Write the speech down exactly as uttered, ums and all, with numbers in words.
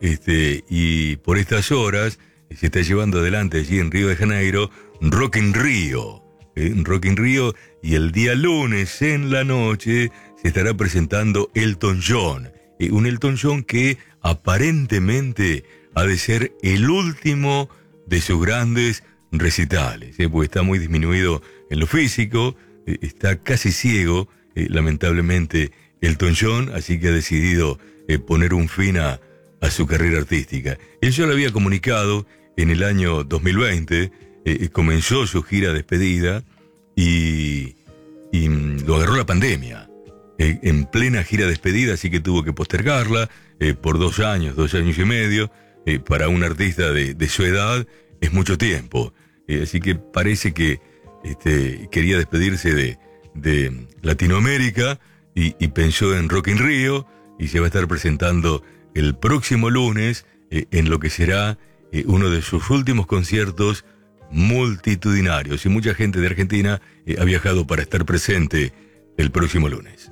este, y por estas horas se está llevando adelante allí en Río de Janeiro Rock in Rio, ¿eh? Rock in Rio, y el día lunes en la noche se estará presentando Elton John, eh, un Elton John que aparentemente ha de ser el último de sus grandes recitales, ¿eh? Porque está muy disminuido en lo físico, eh, está casi ciego, eh, lamentablemente Elton John, así que ha decidido eh, poner un fin a, a su carrera artística. Él ya lo había comunicado en el año dos mil veinte, eh, comenzó su gira de despedida y, y lo agarró la pandemia, eh, en plena gira de despedida, así que tuvo que postergarla eh, por dos años, dos años y medio. Eh, para un artista de, de su edad es mucho tiempo, eh, así que parece que este, quería despedirse de, de Latinoamérica y, y pensó en Rock in Rio, y se va a estar presentando el próximo lunes eh, en lo que será eh, uno de sus últimos conciertos multitudinarios, y mucha gente de Argentina eh, ha viajado para estar presente el próximo lunes.